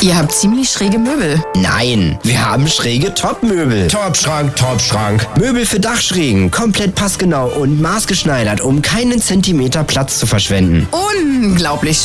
Ihr habt ziemlich schräge Möbel. Nein, wir haben schräge Topmöbel. Topschrank, Topschrank. Möbel für Dachschrägen, komplett passgenau und maßgeschneidert, um keinen Zentimeter Platz zu verschwenden. Unglaublich